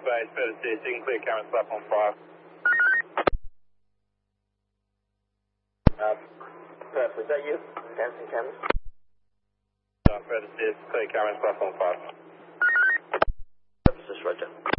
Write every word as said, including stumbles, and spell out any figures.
base, better see, you can clear cameras platform five. Uh, Perth, was that you? Dancing cameras? Uh, better see, clear cameras platform five. This is Roger.